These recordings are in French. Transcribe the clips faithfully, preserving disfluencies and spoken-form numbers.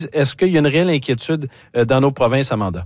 Est-ce qu'il y a une réelle inquiétude euh, dans nos provinces, Amanda?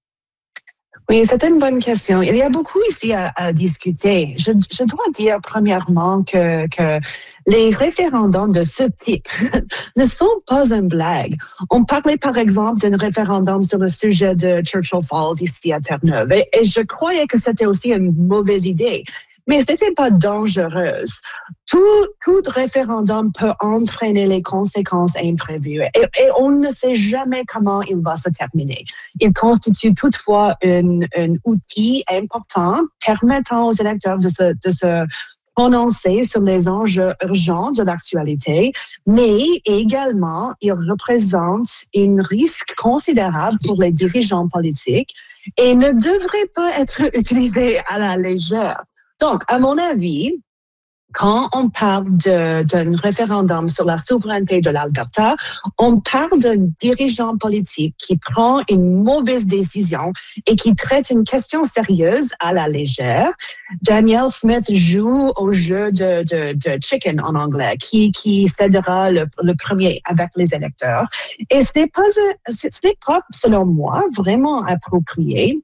Oui, c'est une bonne question. Il y a beaucoup ici à, à discuter. Je, je dois dire premièrement que, que les référendums de ce type ne sont pas une blague. On parlait par exemple d'un référendum sur le sujet de Churchill Falls ici à Terre-Neuve et, et je croyais que c'était aussi une mauvaise idée. Mais ce n'était pas dangereuse. Tout, tout référendum peut entraîner les conséquences imprévues et, et on ne sait jamais comment il va se terminer. Il constitue toutefois un, un outil important permettant aux électeurs de se, de se prononcer sur les enjeux urgents de l'actualité, mais également, il représente un risque considérable pour les dirigeants politiques et ne devrait pas être utilisé à la légère. Donc, à mon avis, quand on parle de, d'un référendum sur la souveraineté de l'Alberta, on parle d'un dirigeant politique qui prend une mauvaise décision et qui traite une question sérieuse à la légère. Danielle Smith joue au jeu de, de, de chicken en anglais, qui, qui cédera le, le premier avec les électeurs. Et ce n'est pas, ce n'est pas, selon moi, vraiment approprié.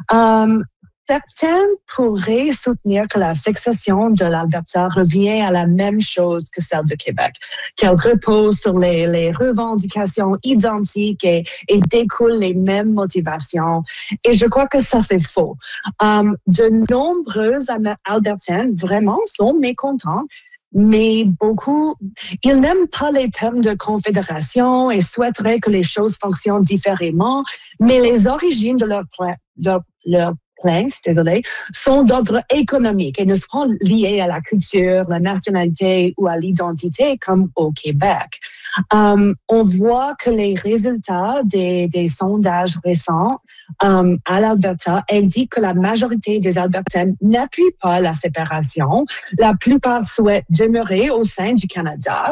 Um, Certains pourraient soutenir que la succession de l'Alberta revient à la même chose que celle de Québec, qu'elle repose sur les, les revendications identiques et, et découle les mêmes motivations. Et je crois que ça, c'est faux. Um, de nombreux Albertains vraiment sont mécontents, mais beaucoup, ils n'aiment pas les termes de confédération et souhaiteraient que les choses fonctionnent différemment, mais les origines de leur, leur, leur plaintes, désolé, sont d'ordre économique et ne sont liées à la culture, la nationalité ou à l'identité comme au Québec. Um, on voit que les résultats des, des sondages récents um, à l'Alberta indiquent que la majorité des Albertains n'appuient pas la séparation. La plupart souhaitent demeurer au sein du Canada.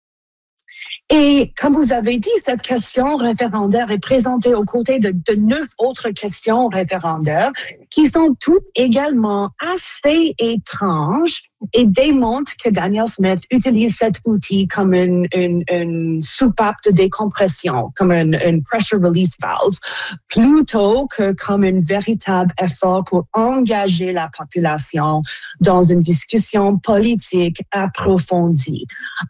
Et comme vous avez dit, cette question référendaire est présentée aux côtés de, de neuf autres questions référendaires qui sont toutes également assez étranges et démontrent que Danielle Smith utilise cet outil comme une, une, une soupape de décompression, comme une, une pressure release valve, plutôt que comme un véritable effort pour engager la population dans une discussion politique approfondie.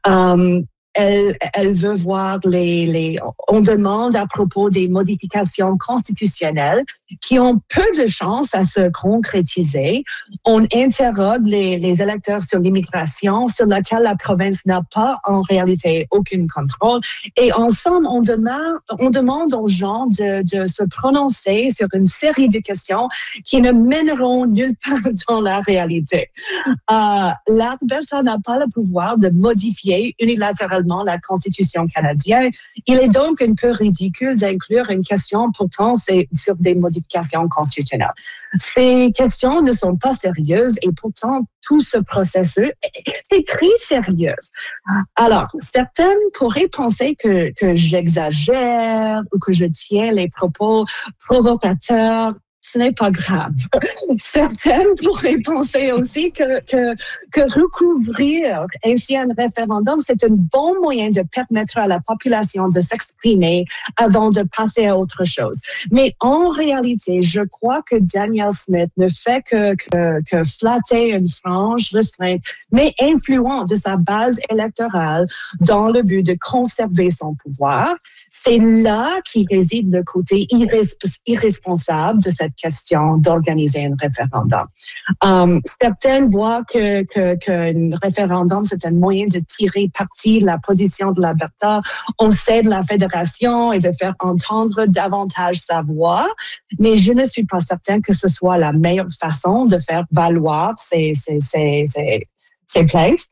Um, Elle, elle veut voir les, les, on demande à propos des modifications constitutionnelles qui ont peu de chances à se concrétiser. On interroge les, les électeurs sur l'immigration, sur laquelle la province n'a pas en réalité aucun contrôle. Et ensemble, on demande, on demande aux gens de, de se prononcer sur une série de questions qui ne mèneront nulle part dans la réalité. Euh, L'Alberta n'a pas le pouvoir de modifier unilatéralement la Constitution canadienne. Il est donc un peu ridicule d'inclure une question pourtant c'est sur des modifications constitutionnelles. Ces questions ne sont pas sérieuses et pourtant tout ce processus est très sérieux. Alors, certaines pourraient penser que, que j'exagère ou que je tiens les propos provocateurs. Ce n'est pas grave. Certaines pourraient penser aussi que, que, que recouvrir ainsi un référendum, c'est un bon moyen de permettre à la population de s'exprimer avant de passer à autre chose. Mais en réalité, je crois que Danielle Smith ne fait que, que, que flatter une frange restreinte, mais influente de sa base électorale dans le but de conserver son pouvoir. C'est là qui réside le côté irresp- irresponsable de cette question d'organiser un référendum. Um, certaines voient que, que, qu'un référendum, c'est un moyen de tirer parti de la position de l'Alberta. On cède la fédération et de faire entendre davantage sa voix, mais je ne suis pas certaine que ce soit la meilleure façon de faire valoir ces, ces, ces, ces, ces plaintes.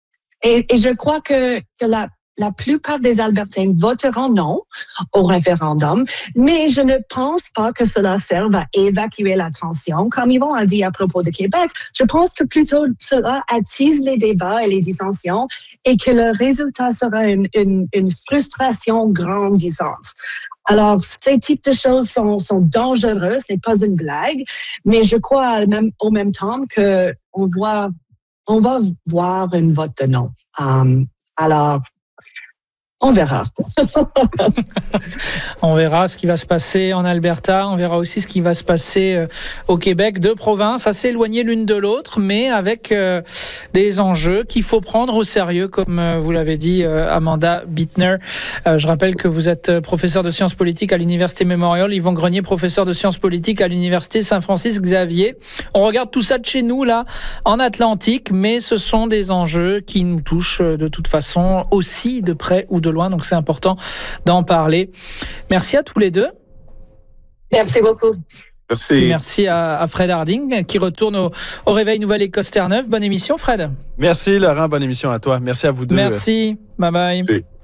Et, et je crois que, que la La plupart des Albertains voteront non au référendum, mais je ne pense pas que cela serve à évacuer la tension, comme Yvon a dit à propos de Québec. Je pense que plutôt cela attise les débats et les dissensions et que le résultat sera une, une, une frustration grandissante. Alors, ces types de choses sont, sont dangereuses, ce n'est pas une blague, mais je crois même, au même temps que on doit, on va voir un vote de non. Um, alors, On verra. On verra ce qui va se passer en Alberta. On verra aussi ce qui va se passer au Québec. Deux provinces assez éloignées l'une de l'autre, mais avec euh, des enjeux qu'il faut prendre au sérieux, comme euh, vous l'avez dit, euh, Amanda Bittner. Euh, je rappelle que vous êtes professeur de sciences politiques à l'Université Memorial. Yvon Grenier, professeur de sciences politiques à l'Université Saint-Francis-Xavier. On regarde tout ça de chez nous, là, en Atlantique, mais ce sont des enjeux qui nous touchent de toute façon aussi de près ou de loin, donc c'est important d'en parler. Merci à tous les deux. Merci beaucoup. Merci. Merci à, à Fred Harding qui retourne au, au Réveil Nouvelle-Écosse Terre-Neuve. Bonne émission, Fred. Merci, Laurent. Bonne émission à toi. Merci à vous deux. Merci. Bye bye. Merci.